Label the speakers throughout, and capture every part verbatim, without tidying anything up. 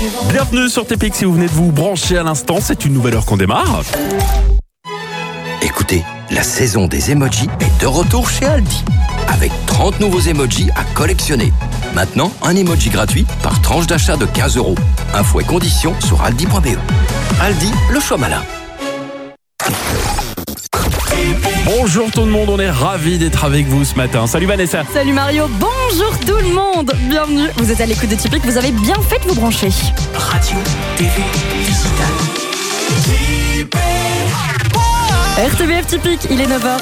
Speaker 1: Bienvenue sur T P X si vous venez de vous brancher à l'instant, c'est une nouvelle heure qu'on démarre.
Speaker 2: Écoutez, la saison des emojis est de retour chez Aldi. Avec trente nouveaux emojis à collectionner. Maintenant, un emoji gratuit par tranche d'achat de quinze euros. Infos et conditions sur aldi point b e. Aldi, le choix malin.
Speaker 1: Bonjour tout le monde, on est ravis d'être avec vous ce matin. Salut Vanessa.
Speaker 3: Salut Mario, bonjour tout le monde. Bienvenue, vous êtes à l'écoute de Typique, vous avez bien fait de vous brancher.
Speaker 4: Radio, T V, digital.
Speaker 3: R T B F Typique, il est neuf heures.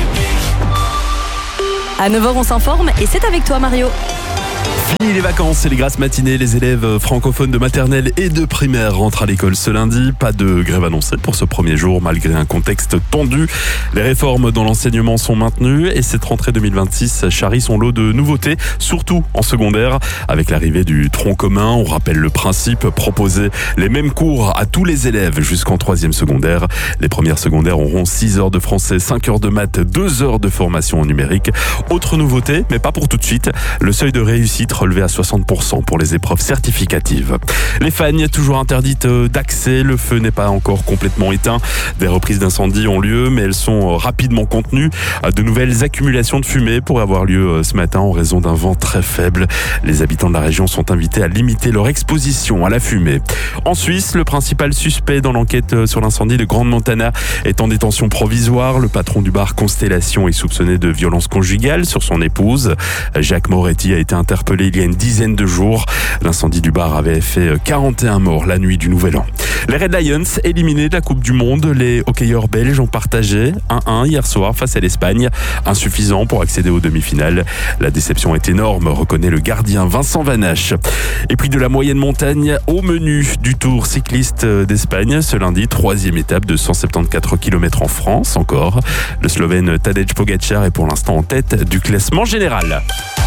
Speaker 3: À neuf heures, on s'informe et c'est avec toi Mario.
Speaker 1: Fini les vacances et les grasses matinées, les élèves francophones de maternelle et de primaire rentrent à l'école ce lundi. Pas de grève annoncée pour ce premier jour malgré un contexte tendu. Les réformes dans l'enseignement sont maintenues et cette rentrée deux mille vingt-six charrie son lot de nouveautés, surtout en secondaire. Avec l'arrivée du tronc commun, on rappelle le principe, proposer les mêmes cours à tous les élèves jusqu'en troisième secondaire. Les premières secondaires auront six heures de français, cinq heures de maths, deux heures de formation en numérique. Autre nouveauté, mais pas pour tout de suite, le seuil de réussite relevé à soixante pour cent pour les épreuves certificatives. Les fagnes, toujours interdites d'accès, le feu n'est pas encore complètement éteint. Des reprises d'incendie ont lieu, mais elles sont rapidement contenues. De nouvelles accumulations de fumée pourraient avoir lieu ce matin en raison d'un vent très faible. Les habitants de la région sont invités à limiter leur exposition à la fumée. En Suisse, le principal suspect dans l'enquête sur l'incendie de Grande Montana est en détention provisoire. Le patron du bar Constellation est soupçonné de violence conjugale sur son épouse. Jacques Moretti a été interpellé il y a une dizaine de jours. L'incendie du bar avait fait quarante et un morts la nuit du Nouvel An. Les Red Lions éliminés de la Coupe du Monde. Les hockeyeurs belges ont partagé un un hier soir face à l'Espagne. Insuffisant pour accéder aux demi-finales. La déception est énorme, reconnaît le gardien Vincent Vanache. Et puis de la moyenne montagne au menu du Tour cycliste d'Espagne. Ce lundi, troisième étape de cent soixante-quatorze kilomètres en France encore. Le Slovène Tadej Pogačar est pour l'instant en tête du classement général.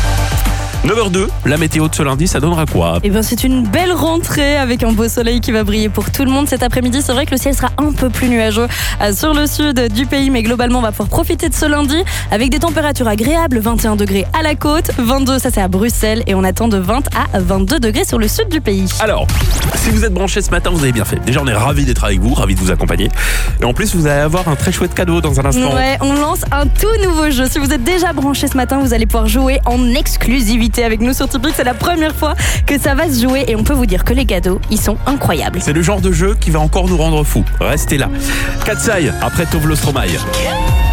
Speaker 1: neuf heures deux, la météo de ce lundi, ça donnera quoi?
Speaker 3: Eh bien, c'est une belle rentrée avec un beau soleil qui va briller pour tout le monde cet après-midi. C'est vrai que le ciel sera un peu plus nuageux sur le sud du pays, mais globalement, on va pouvoir profiter de ce lundi avec des températures agréables, vingt et un degrés à la côte, vingt-deux, ça c'est à Bruxelles, et on attend de vingt à vingt-deux degrés sur le sud du pays.
Speaker 1: Alors, si vous êtes branchés ce matin, vous avez bien fait. Déjà, on est ravis d'être avec vous, ravis de vous accompagner. Et en plus, vous allez avoir un très chouette cadeau dans un instant.
Speaker 3: Ouais, on lance un tout nouveau jeu. Si vous êtes déjà branchés ce matin, vous allez pouvoir jouer en exclusivité avec nous sur Typique. C'est la première fois que ça va se jouer et on peut vous dire que les cadeaux, ils sont incroyables.
Speaker 1: C'est le genre de jeu qui va encore nous rendre fous. Restez là. Katsai, après Tove Lo Stromae.